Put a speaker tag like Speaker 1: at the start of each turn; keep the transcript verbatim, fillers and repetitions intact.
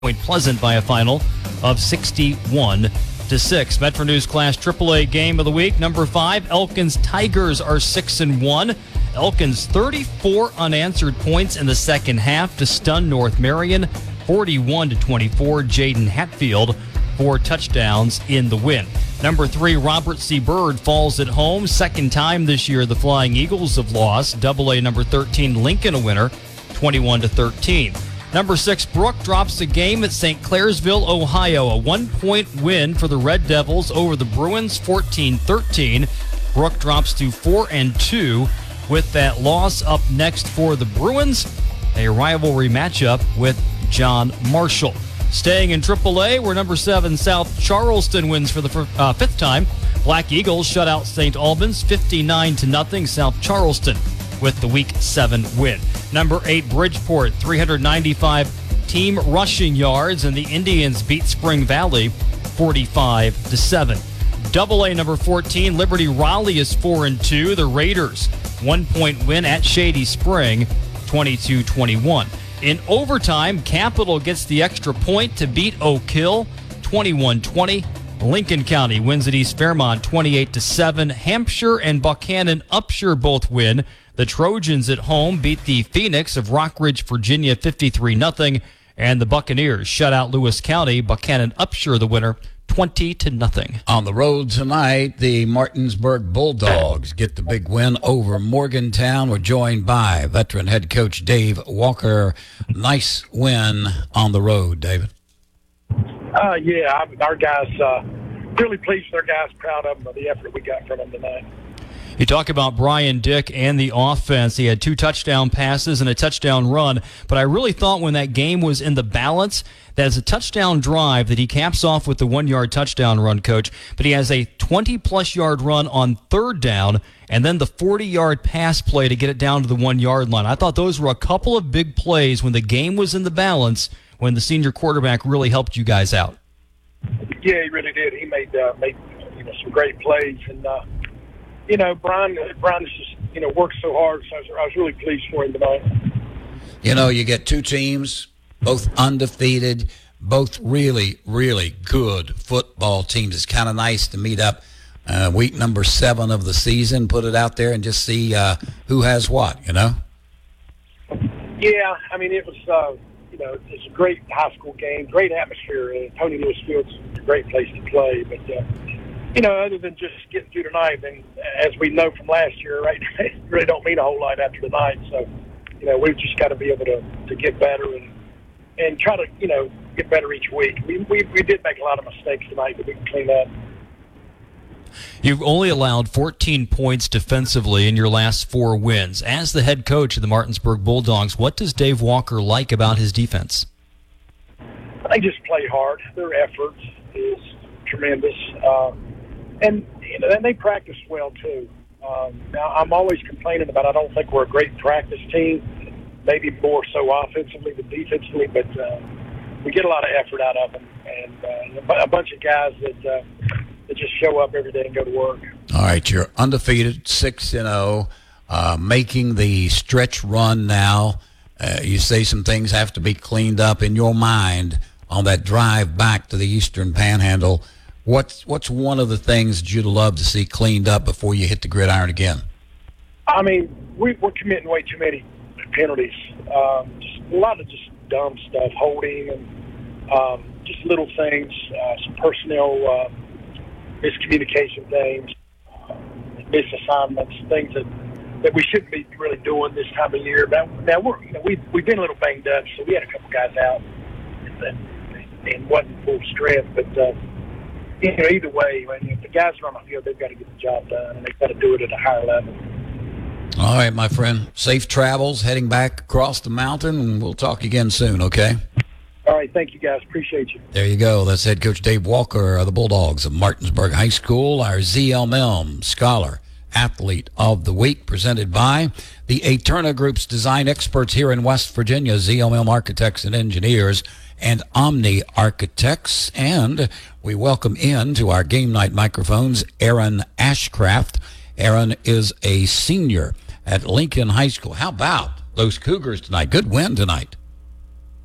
Speaker 1: Point Pleasant by a final of sixty-one to six. Metro News Class triple A game of the week. Number five, Elkins Tigers are six and one. Elkins thirty-four unanswered points in the second half to stun North Marion, forty-one to twenty-four. Jaden Hatfield four touchdowns in the win. Number three, Robert C. Byrd falls at home. Second time this year the Flying Eagles have lost. Double A number thirteen, Lincoln a winner, twenty-one to thirteen. Number six, Brook drops the game at Saint Clairsville, Ohio. A one-point win for the Red Devils over the Bruins, fourteen thirteen. Brook drops to four and two with that loss. Up next for the Bruins, a rivalry matchup with John Marshall. Staying in triple A, where number seven, South Charleston wins for the uh, fifth time. Black Eagles shut out Saint Albans fifty-nine to nothing. South Charleston with the week seven win. Number eight, Bridgeport, three hundred ninety-five team rushing yards, and the Indians beat Spring Valley forty-five to seven. Double A number fourteen, Liberty Raleigh is four and two. The Raiders, one-point win at Shady Spring, twenty-two twenty-one. In overtime, Capital gets the extra point to beat Oak Hill, twenty-one twenty. Lincoln County wins at East Fairmont, twenty-eight to seven. Hampshire and Buchanan Upshur both win. The Trojans at home beat the Phoenix of Rockridge, Virginia, fifty-three nothing. And the Buccaneers shut out Lewis County. Buchanan Upshur the winner, twenty to nothing.
Speaker 2: On the road tonight, the Martinsburg Bulldogs get the big win over Morgantown. We're joined by veteran head coach Dave Walker. Nice win on the road, David.
Speaker 3: Uh, yeah, our guys, uh, really pleased with our guys, proud of them, of the effort we got from them tonight.
Speaker 1: You talk about Brian Dick and the offense. He had two touchdown passes and a touchdown run, but I really thought when that game was in the balance, that as a touchdown drive that he caps off with the one-yard touchdown run, Coach, but he has a twenty-plus yard run on third down and then the forty-yard pass play to get it down to the one-yard line. I thought those were a couple of big plays when the game was in the balance, when the senior quarterback really helped you guys out.
Speaker 3: Yeah, he really did. He made uh, made you know some great plays, and uh, you know Brian Brian just you know worked so hard. So I was, I was really pleased for him tonight.
Speaker 2: You know, you get two teams, both undefeated, both really, really good football teams. It's kind of nice to meet up uh, week number seven of the season, put it out there, and just see uh, who has what. You know.
Speaker 3: Yeah, I mean it was. Uh, You know, it's a great high school game, great atmosphere. Uh, Tony Lewis Field's a great place to play. But, uh, you know, other than just getting through tonight, and as we know from last year, right, it really don't mean a whole lot after tonight. So, you know, we've just got to be able to, to get better and and try to, you know, get better each week. We, we, we did make a lot of mistakes tonight that we can clean up.
Speaker 1: You've only allowed fourteen points defensively in your last four wins. As the head coach of the Martinsburg Bulldogs, what does Dave Walker like about his defense?
Speaker 3: They just play hard. Their effort is tremendous. Uh, and, you know, and they practice well, too. Um, now, I'm always complaining about I don't think we're a great practice team, maybe more so offensively than defensively, but uh, we get a lot of effort out of them. And uh, a bunch of guys that uh, – that just show up every day and go to work.
Speaker 2: All right, you're undefeated, six and oh, uh, making the stretch run now. Uh, you say some things have to be cleaned up in your mind on that drive back to the Eastern Panhandle. What's what's one of the things that you'd love to see cleaned up before you hit the gridiron again?
Speaker 3: I mean, we, we're committing way too many penalties. Um, just a lot of just dumb stuff, holding and um, just little things, uh, some personnel uh, miscommunication things, uh, misassignments, things that, that we shouldn't be really doing this time of year. Now, now we're, you know, we've, we've been a little banged up, so we had a couple guys out and, and wasn't full strength. But, uh, you know, either way, when if the guys are on the field, they've got to get the job done, and they've got to do it at a higher level.
Speaker 2: All right, my friend. Safe travels heading back across the mountain, and we'll talk again soon, okay?
Speaker 3: All right, thank you, guys. Appreciate you.
Speaker 2: There you go. That's head coach Dave Walker of the Bulldogs of Martinsburg High School, our Z L M E L M Scholar Athlete of the Week, presented by the Eterna Group's design experts here in West Virginia, Z L M E L M Architects and Engineers and Omni Architects. And we welcome in to our game night microphones Aaron Ashcraft. Aaron is a senior at Lincoln High School. How about those Cougars tonight? Good win tonight.